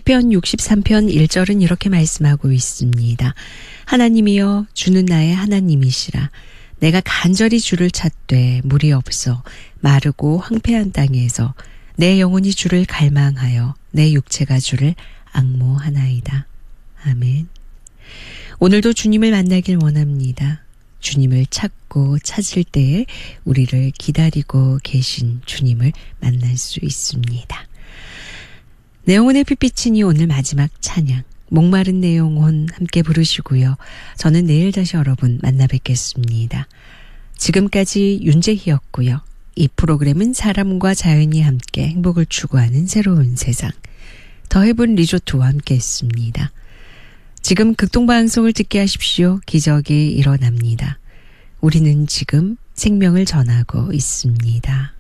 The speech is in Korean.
시편 63편 1절은 이렇게 말씀하고 있습니다. 하나님이여 주는 나의 하나님이시라. 내가 간절히 주를 찾되 물이 없어 마르고 황폐한 땅에서 내 영혼이 주를 갈망하여 내 육체가 주를 앙모하나이다. 아멘. 오늘도 주님을 만나길 원합니다. 주님을 찾고 찾을 때에 우리를 기다리고 계신 주님을 만날 수 있습니다. 내 영혼의 빛비치니 오늘 마지막 찬양 목마른 내 영혼 함께 부르시고요. 저는 내일 다시 여러분 만나 뵙겠습니다. 지금까지 윤재희였고요. 이 프로그램은 사람과 자연이 함께 행복을 추구하는 새로운 세상 더 해븐 리조트와 함께 했습니다. 지금 극동방송을 듣게 하십시오. 기적이 일어납니다. 우리는 지금 생명을 전하고 있습니다.